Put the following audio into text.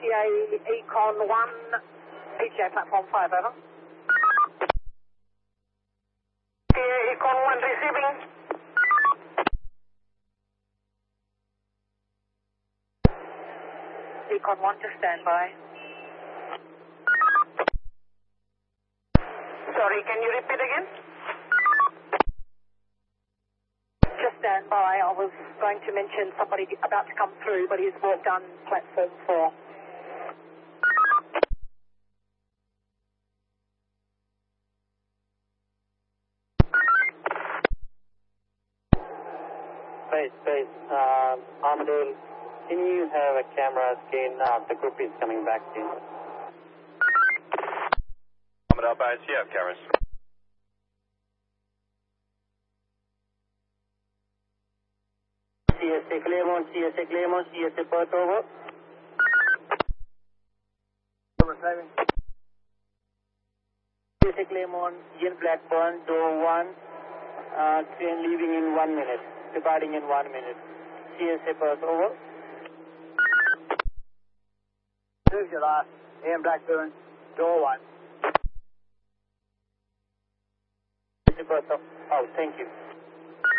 PTA Econ 1, PTA platform 5, over. PTA Econ 1 receiving. Econ 1 to standby. Sorry, can you repeat again? Just stand by. I was going to mention somebody about to come through, but he's walked on platform 4. Space. Armadale, can you have a camera scan? The group is coming back in. Armadale Base, you have cameras. CSA Claremont, CSA Perth over. Receiving. CSA Claremont, Ian Blackburn, door 1, train leaving in 1 minute, departing in 1 minute. CSA Perth over. Who's your last? Ian Blackburn, door 1. CSA Perth out, thank you.